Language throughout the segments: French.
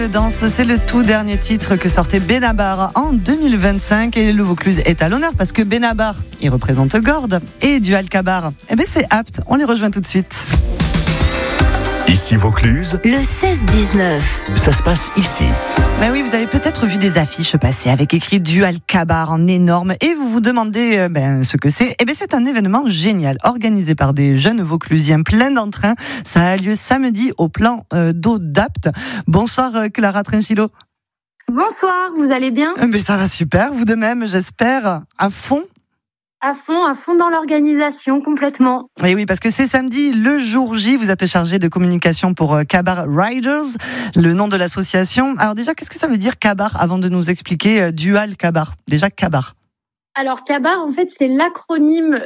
de danse, c'est le tout dernier titre que sortait Benabar en 2025 et le Vaucluse est à l'honneur parce que Benabar, il représente Gordes et Dual Cabar, c'est apte, on les rejoint tout de suite. Ici Vaucluse, le 16-19. Ça se passe ici. Ben oui, vous avez peut-être vu des affiches passer avec écrit Dual Cabar en énorme et vous vous demandez ce que c'est. C'est un événement génial organisé par des jeunes Vauclusiens pleins d'entrain. Ça a lieu samedi au plan d'eau d'Apt. Bonsoir Clara Trinchilo. Bonsoir, vous allez bien ? Ça va super, vous de même, j'espère, à fond. À fond dans l'organisation, complètement. Et oui, parce que c'est samedi, le jour J, vous êtes chargé de communication pour Cabar Riders, le nom de l'association. Alors déjà, qu'est-ce que ça veut dire Cabar, avant de nous expliquer Dual Cabar? Déjà, Cabar. Alors Cabar, en fait, c'est l'acronyme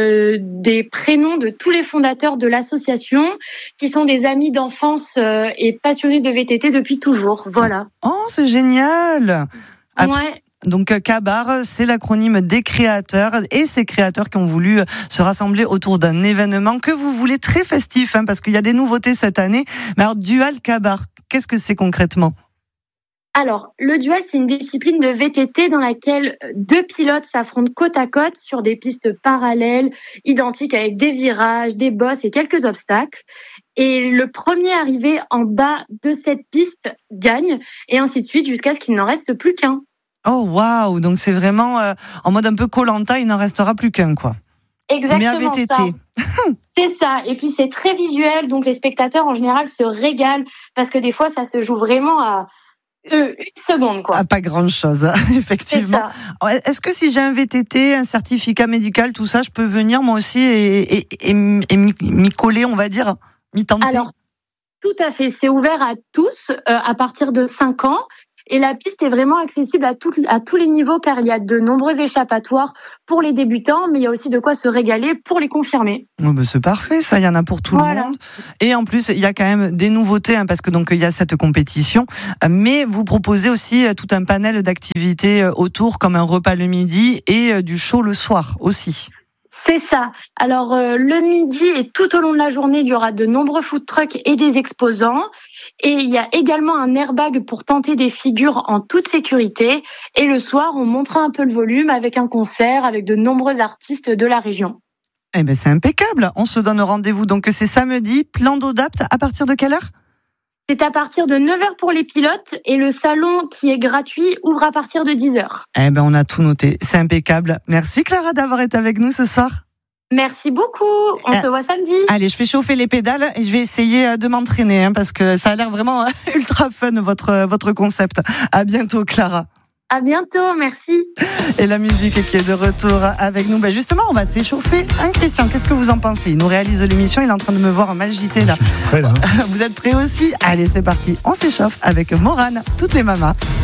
des prénoms de tous les fondateurs de l'association, qui sont des amis d'enfance et passionnés de VTT depuis toujours. Voilà. Oh, c'est génial. Ouais. Donc Cabar, c'est l'acronyme des créateurs et ces créateurs qui ont voulu se rassembler autour d'un événement que vous voulez très festif, parce qu'il y a des nouveautés cette année. Mais alors Dual Cabar, qu'est-ce que c'est concrètement ? Alors, le dual, c'est une discipline de VTT dans laquelle deux pilotes s'affrontent côte à côte sur des pistes parallèles, identiques avec des virages, des bosses et quelques obstacles. Et le premier arrivé en bas de cette piste gagne, et ainsi de suite jusqu'à ce qu'il n'en reste plus qu'un. Oh waouh, donc c'est vraiment en mode un peu Koh-Lanta, il n'en restera plus qu'un quoi. Exactement. Mais à VTT. Ça. C'est ça. Et puis c'est très visuel, donc les spectateurs en général se régalent parce que des fois ça se joue vraiment à une seconde quoi. Ah, pas grand chose, effectivement. Est-ce que si j'ai un VTT, un certificat médical, tout ça, je peux venir moi aussi et m'y coller, on va dire, m'y tenter? Alors tout à fait, c'est ouvert à tous à partir de 5 ans. Et la piste est vraiment accessible à tous les niveaux car il y a de nombreux échappatoires pour les débutants, mais il y a aussi de quoi se régaler pour les confirmés. C'est parfait, ça, il y en a pour tout le monde. Et en plus, il y a quand même des nouveautés, parce que donc il y a cette compétition, mais vous proposez aussi tout un panel d'activités autour, comme un repas le midi et du show le soir aussi. C'est ça. Alors, le midi et tout au long de la journée, il y aura de nombreux food trucks et des exposants. Et il y a également un airbag pour tenter des figures en toute sécurité. Et le soir, on montera un peu le volume avec un concert avec de nombreux artistes de la région. C'est impeccable. On se donne rendez-vous. Donc, c'est samedi, plan d'eau d'Apt, à partir de quelle heure ? C'est à partir de 9h pour les pilotes et le salon qui est gratuit ouvre à partir de 10h. On a tout noté. C'est impeccable. Merci Clara d'avoir été avec nous ce soir. Merci beaucoup. On se voit samedi. Allez, je fais chauffer les pédales et je vais essayer de m'entraîner parce que ça a l'air vraiment ultra fun votre concept. À bientôt Clara. À bientôt, merci. Et la musique qui est de retour avec nous. Justement, on va s'échauffer. Christian, qu'est-ce que vous en pensez ? Il nous réalise l'émission, il est en train de me voir m'agiter là. Je suis prêt là. Vous êtes prêts aussi ? Allez, c'est parti. On s'échauffe avec Morane, toutes les mamas.